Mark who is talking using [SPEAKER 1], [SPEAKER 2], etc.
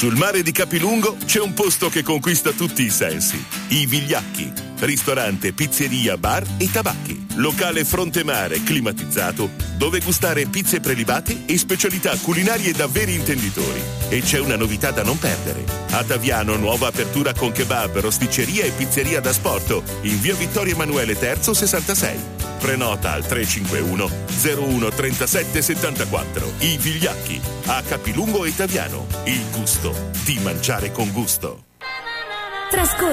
[SPEAKER 1] Sul mare di Capilungo c'è un posto che conquista tutti i sensi. I Vigliacchi. Ristorante, pizzeria, bar e tabacchi. Locale fronte mare climatizzato dove gustare pizze prelibate e specialità culinarie da veri intenditori. E c'è una novità da non perdere. A Taviano nuova apertura con kebab, rosticceria e pizzeria da sport in via Vittorio Emanuele III 66. Prenota al 351 01 37 74. I Vigliacchi a Capilungo e Taviano. Il gusto di mangiare con gusto.
[SPEAKER 2] Trascorre